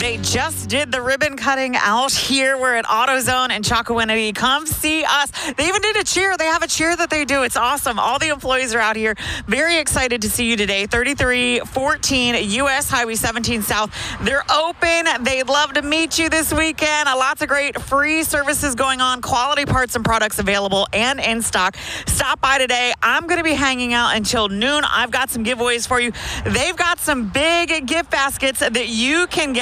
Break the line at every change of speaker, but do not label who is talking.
They just did the ribbon cutting out here. We're at AutoZone in Chocowinity. Come see us. They even did a cheer. They have a cheer that they do. It's awesome. All the employees are out here. Very excited to see you today. 3314 U.S. Highway 17 South. They're open. They'd love to meet you this weekend. Lots of great free services going on. Quality parts and products available and in stock. Stop by today. I'm going to be hanging out until noon. I've got some giveaways for you. They've got some big gift baskets that you can get.